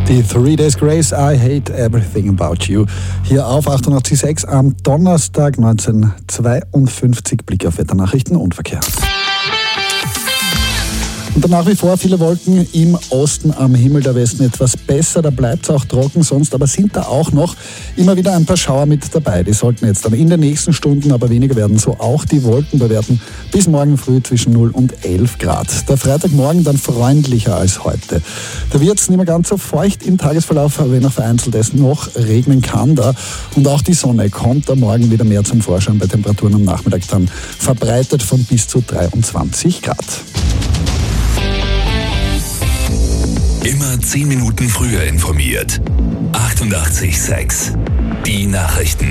Die 3 Days Grace, I Hate Everything About You. Hier auf 88.6 am Donnerstag 1952. Blick auf Wetternachrichten und Verkehr. Und dann nach wie vor viele Wolken im Osten am Himmel, der Westen etwas besser, da bleibt es auch trocken, sonst aber sind da auch noch immer wieder ein paar Schauer mit dabei. Die sollten jetzt dann in den nächsten Stunden aber weniger werden, so auch die Wolkenbewerten bis morgen früh zwischen 0 und 11 Grad. Der Freitagmorgen dann freundlicher als heute. Da wird es nicht mehr ganz so feucht im Tagesverlauf, wenn auch vereinzelt es noch regnen kann da. Und auch die Sonne kommt am Morgen wieder mehr zum Vorschein bei Temperaturen am Nachmittag dann verbreitet von bis zu 23 Grad. Immer 10 Minuten früher informiert. 88.6 Die Nachrichten.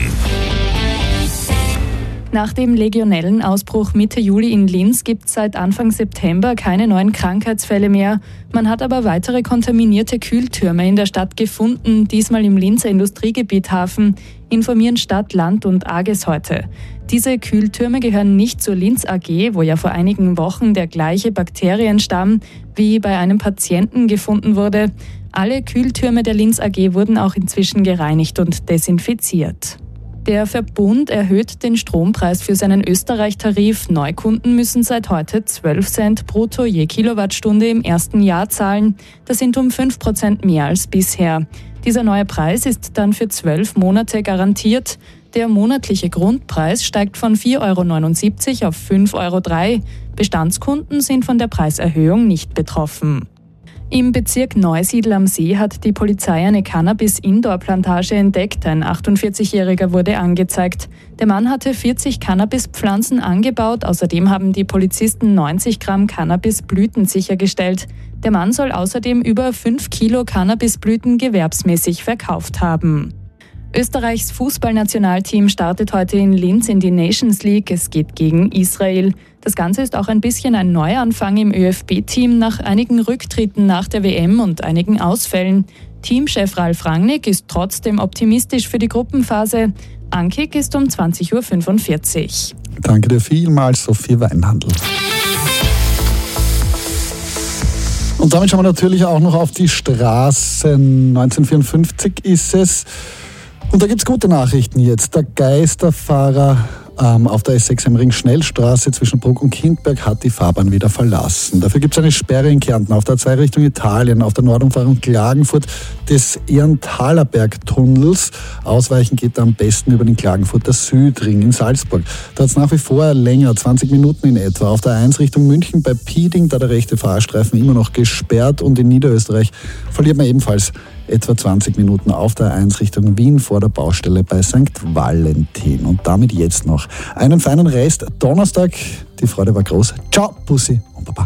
Nach dem Legionellenausbruch Mitte Juli in Linz gibt es seit Anfang September keine neuen Krankheitsfälle mehr. Man hat aber weitere kontaminierte Kühltürme in der Stadt gefunden, diesmal im Linzer Industriegebiet Hafen, informieren Stadt, Land und AGES heute. Diese Kühltürme gehören nicht zur Linz AG, wo ja vor einigen Wochen der gleiche Bakterienstamm wie bei einem Patienten gefunden wurde. Alle Kühltürme der Linz AG wurden auch inzwischen gereinigt und desinfiziert. Der Verbund erhöht den Strompreis für seinen Österreich-Tarif. Neukunden müssen seit heute 12 Cent brutto je Kilowattstunde im ersten Jahr zahlen. Das sind um 5% mehr als bisher. Dieser neue Preis ist dann für 12 Monate garantiert. Der monatliche Grundpreis steigt von 4,79 € auf 5,03 €. Bestandskunden sind von der Preiserhöhung nicht betroffen. Im Bezirk Neusiedl am See hat die Polizei eine Cannabis-Indoor-Plantage entdeckt. Ein 48-Jähriger wurde angezeigt. Der Mann hatte 40 Cannabispflanzen angebaut. Außerdem haben die Polizisten 90 Gramm Cannabisblüten sichergestellt. Der Mann soll außerdem über 5 Kilo Cannabisblüten gewerbsmäßig verkauft haben. Österreichs Fußballnationalteam startet heute in Linz in die Nations League. Es geht gegen Israel. Das Ganze ist auch ein bisschen ein Neuanfang im ÖFB-Team nach einigen Rücktritten nach der WM und einigen Ausfällen. Teamchef Ralf Rangnick ist trotzdem optimistisch für die Gruppenphase. Ankick ist um 20.45 Uhr. Danke dir vielmals, Sophie Weinhandel. Und damit schauen wir natürlich auch noch auf die Straßen. 1954 ist es. Und da gibt es gute Nachrichten jetzt. Der Geisterfahrer auf der S6 am Ring-Schnellstraße zwischen Bruck und Kindberg hat die Fahrbahn wieder verlassen. Dafür gibt es eine Sperre in Kärnten auf der A2 Richtung Italien, auf der Nordumfahrung Klagenfurt des Ehrentalerberg-Tunnels. Ausweichen geht am besten über den Klagenfurter Südring in Salzburg. Da hat es nach wie vor länger, 20 Minuten in etwa. Auf der 1 Richtung München bei Pieding, da der rechte Fahrstreifen immer noch gesperrt, und in Niederösterreich verliert man ebenfalls etwa 20 Minuten auf der 1 Richtung Wien vor der Baustelle bei St. Valentin. Und damit jetzt noch einen feinen Rest Donnerstag. Die Freude war groß. Ciao, Bussi und Baba.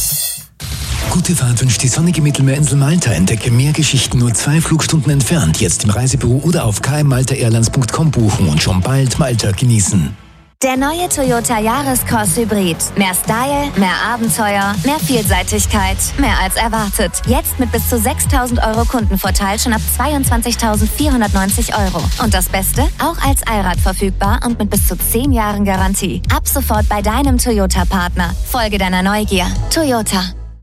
Gute Fahrt wünscht die sonnige Mittelmeerinsel Malta. Entdecke mehr Geschichten nur 2 Flugstunden entfernt. Jetzt im Reisebüro oder auf kmmaltaairlines.com buchen und schon bald Malta genießen. Der neue Toyota Yaris-Cross Hybrid. Mehr Style, mehr Abenteuer, mehr Vielseitigkeit, mehr als erwartet. Jetzt mit bis zu 6.000 € Kundenvorteil schon ab 22.490 €. Und das Beste? Auch als Allrad verfügbar und mit bis zu 10 Jahren Garantie. Ab sofort bei deinem Toyota-Partner. Folge deiner Neugier. Toyota.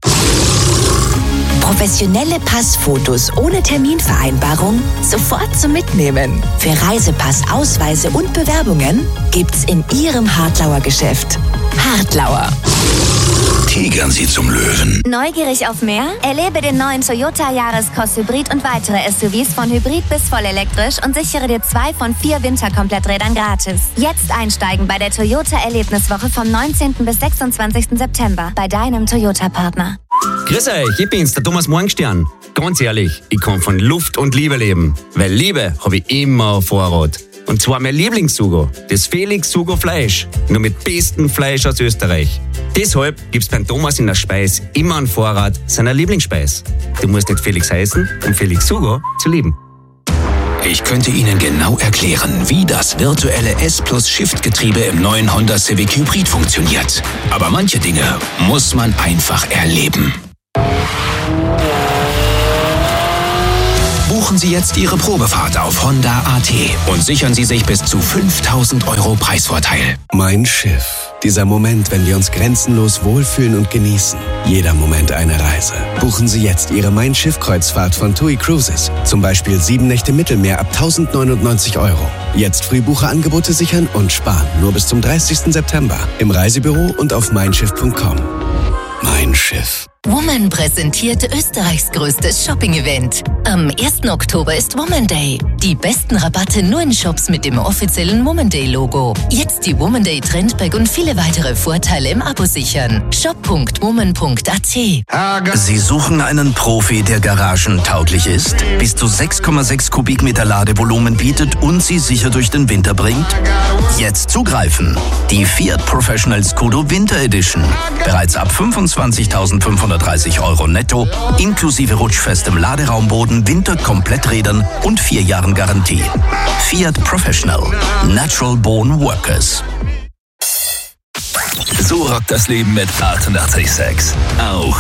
Professionelle Passfotos ohne Terminvereinbarung sofort zum Mitnehmen. Für Reisepass, Ausweise und Bewerbungen gibt's in Ihrem Hartlauer Geschäft. Hartlauer. Tigern Sie zum Löwen. Neugierig auf mehr? Erlebe den neuen Toyota Yaris-Cross Hybrid und weitere SUVs von Hybrid bis vollelektrisch und sichere dir 2 von 4 Winterkompletträdern gratis. Jetzt einsteigen bei der Toyota Erlebniswoche vom 19. bis 26. September bei deinem Toyota-Partner. Grüß euch, ich bin's, der Thomas Morgenstern. Ganz ehrlich, ich kann von Luft und Liebe leben. Weil Liebe habe ich immer auf Vorrat. Und zwar mein Lieblingssugo, das Felix Sugo Fleisch. Nur mit bestem Fleisch aus Österreich. Deshalb gibt's beim Thomas in der Speis immer einen Vorrat seiner Lieblingsspeis. Du musst nicht Felix heißen, um Felix Sugo zu lieben. Ich könnte Ihnen genau erklären, wie das virtuelle S+-Shift-Getriebe im neuen Honda Civic Hybrid funktioniert. Aber manche Dinge muss man einfach erleben. Buchen Sie jetzt Ihre Probefahrt auf Honda.at und sichern Sie sich bis zu 5.000 € Preisvorteil. Mein Schiff. Dieser Moment, wenn wir uns grenzenlos wohlfühlen und genießen. Jeder Moment eine Reise. Buchen Sie jetzt Ihre Mein Schiff-Kreuzfahrt von TUI Cruises. Zum Beispiel 7 Nächte Mittelmeer ab 1.099 €. Jetzt Frühbucherangebote sichern und sparen. Nur bis zum 30. September. Im Reisebüro und auf meinschiff.com. Mein Schiff. Woman präsentiert Österreichs größtes Shopping-Event. Am 1. Oktober ist Woman Day. Die besten Rabatte nur in Shops mit dem offiziellen Woman Day-Logo. Jetzt die Woman Day Trendbag und viele weitere Vorteile im Abo sichern. shop.woman.at. Sie suchen einen Profi, der garagentauglich ist, bis zu 6,6 Kubikmeter Ladevolumen bietet und Sie sicher durch den Winter bringt? Jetzt zugreifen. Die Fiat Professional Scudo Winter Edition. Bereits ab 25.530 € netto, inklusive rutschfestem Laderaumboden, Winterkompletträdern und 4 Jahren Garantie. Fiat Professional. Natural Born Workers. So rockt das Leben mit 88,6. Auch